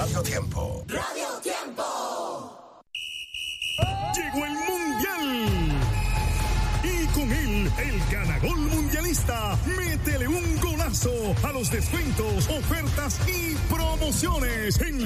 Radio Tiempo. Radio Tiempo. Llegó el Mundial. Y con él, el ganagol mundialista. Métele un golazo a los descuentos, ofertas y promociones en